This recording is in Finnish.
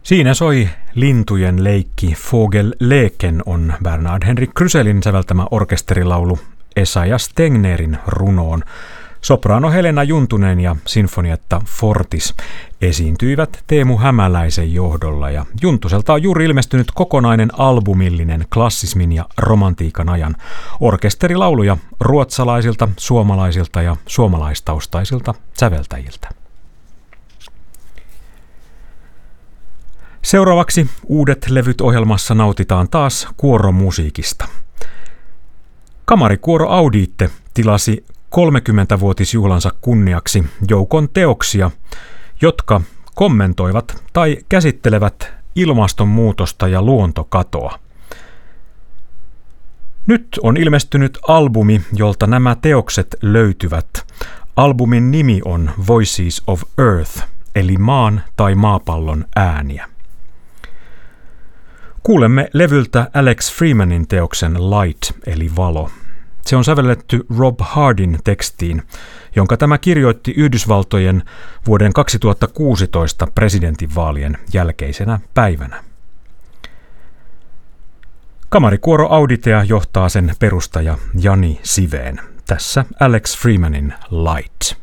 Siinä soi lintujen leikki Vogelleken on Bernard Henrik Kryselin säveltämä orkesterilaulu Esaias Tegnérin runoon. Sopraano Helena Juntunen ja sinfonietta Fortis esiintyivät Teemu Hämäläisen johdolla ja Juntuselta on juuri ilmestynyt kokonainen albumillinen klassismin ja romantiikan ajan orkesterilauluja ruotsalaisilta, suomalaisilta ja suomalaistaustaisilta säveltäjiltä. Seuraavaksi uudet levyt ohjelmassa nautitaan taas kuoromusiikista. Kamarikuoro Audiitte tilasi 30-vuotisjuhlansa kunniaksi joukon teoksia, jotka kommentoivat tai käsittelevät ilmastonmuutosta ja luontokatoa. Nyt on ilmestynyt albumi, jolta nämä teokset löytyvät. Albumin nimi on Voices of Earth, eli maan tai maapallon ääniä. Kuulemme levyltä Alex Freemanin teoksen Light, eli valo. Se on sävelletty Rob Hardin tekstiin, jonka tämä kirjoitti Yhdysvaltojen vuoden 2016 presidentinvaalien jälkeisenä päivänä. Kamarikuoro Auditea johtaa sen perustaja Jani Siveen. Tässä Alex Freemanin Light.